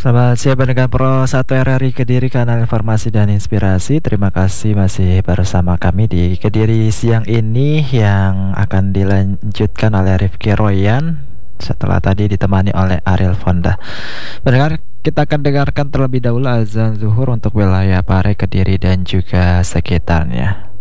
Selamat siang pendengar Pro 1 RRI Kediri, kanal informasi dan inspirasi. Terima kasih masih bersama kami di Kediri siang ini yang akan dilanjutkan oleh Rifki Royan setelah tadi ditemani oleh Ariel Fonda. Pendengar, kita akan dengarkan terlebih dahulu azan zuhur untuk wilayah Pare, Kediri dan juga sekitarnya.